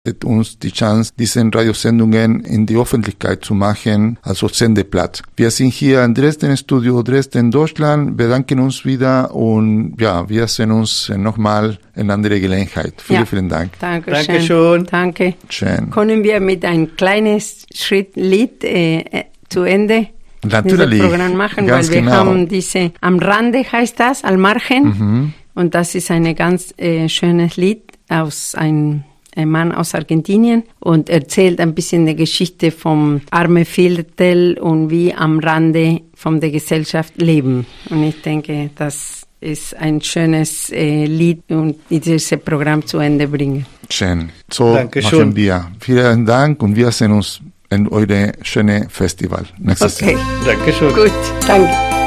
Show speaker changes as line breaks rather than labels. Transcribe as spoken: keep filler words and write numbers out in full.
uns die Chance, diese Radiosendungen in die Öffentlichkeit zu machen, also Sendeplatz. Wir sind hier in Dresden, Studio Dresden, Deutschland, bedanken uns wieder und ja, wir sehen uns nochmal in andere Gelegenheit. Vielen, ja. vielen Dank.
Dankeschön. Dankeschön. Danke.
Schön.
Können wir mit ein kleines Schrittlied äh, zu Ende
Natürlich.
dieses Programm machen,
Ganz
weil wir
genau.
haben diese, am Rande heißt das, al margen,
Mhm.
und das ist ein ganz äh, schönes Lied aus einem ein Mann aus Argentinien und erzählt ein bisschen die Geschichte vom armen Viertel und wie am Rande von der Gesellschaft leben. Und ich denke, das ist ein schönes äh, Lied und dieses Programm zu Ende bringen.
Schön. So
Dankeschön.
machen wir. Vielen Dank und wir sehen uns in eure schöne Festival nächstes
Okay.
Jahr.
Dankeschön.
Gut, danke.